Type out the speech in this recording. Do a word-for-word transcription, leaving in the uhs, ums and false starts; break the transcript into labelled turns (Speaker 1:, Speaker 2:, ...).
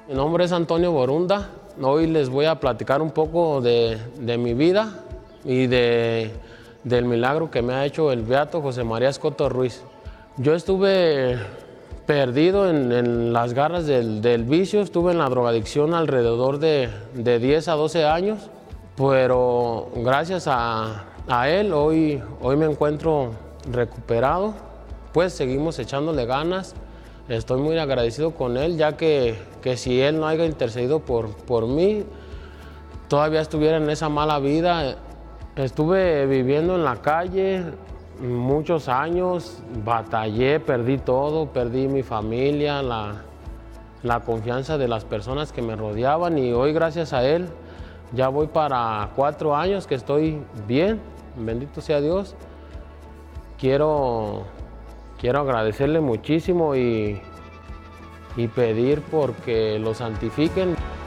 Speaker 1: Mi nombre es Antonio Borunda. Hoy les voy a platicar un poco de, de mi vida y de, del milagro que me ha hecho el beato José María Escoto Ruiz. Yo estuve perdido en, en las garras del, del vicio, estuve en la drogadicción alrededor de, de diez a doce años, pero gracias a, a él hoy, hoy me encuentro recuperado, pues seguimos echándole ganas. Estoy muy agradecido con él, ya que, que si él no haya intercedido por, por mí, todavía estuviera en esa mala vida. Estuve viviendo en la calle muchos años, batallé, perdí todo, perdí mi familia, la, la confianza de las personas que me rodeaban, y hoy gracias a él ya voy para cuatro años que estoy bien, bendito sea Dios. Quiero, quiero agradecerle muchísimo y, y pedir porque lo santifiquen.